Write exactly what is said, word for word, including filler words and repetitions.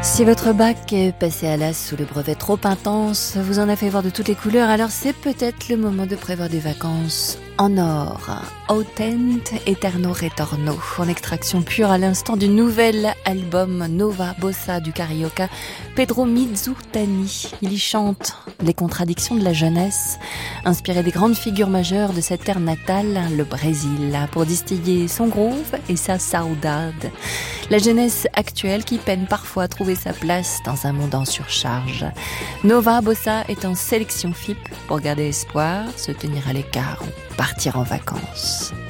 Si votre bac est passé à l'as sous le brevet trop intense, vous en avez fait voir de toutes les couleurs, alors c'est peut-être le moment de prévoir des vacances en or. Autent Eterno Retorno, en extraction pure à l'instant du nouvel album Nova Bossa du carioca Pedro Mizutani. Il y chante les contradictions de la jeunesse, inspiré des grandes figures majeures de cette terre natale, le Brésil, pour distiller son groove et sa saudade. La jeunesse actuelle qui peine parfois à trouver sa place dans un monde en surcharge. Nova Bossa est en sélection F I P pour garder espoir, se tenir à l'écart ou partir en vacances.